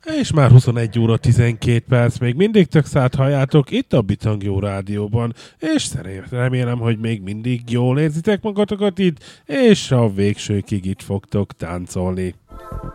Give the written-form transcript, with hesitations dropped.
És már 21 óra 12 perc, még mindig tök szállt halljátok itt a Bitang Jó Rádióban, és remélem, hogy még mindig jól érzitek magatokat itt, és a végsőkig itt fogtok táncolni.